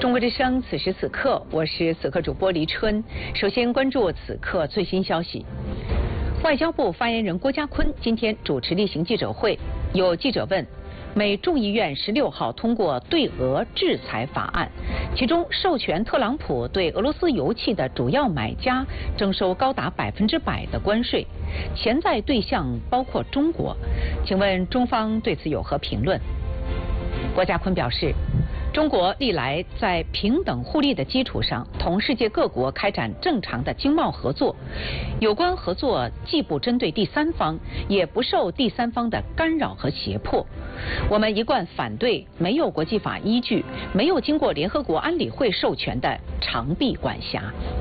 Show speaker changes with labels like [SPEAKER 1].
[SPEAKER 1] 中国之声，此时此刻，我是此刻主播黎春。首先关注此刻最新消息。外交部发言人郭家坤今天主持例行记者会，有记者问，美众议院16号通过对俄制裁法案，其中授权特朗普对俄罗斯油气的主要买家征收高达100%的关税，潜在对象包括中国。请问中方对此有何评论？郭家坤表示，中国历来在平等互利的基础上，同世界各国开展正常的经贸合作。有关合作既不针对第三方，也不受第三方的干扰和胁迫。我们一贯反对没有国际法依据、没有经过联合国安理会授权的长臂管辖。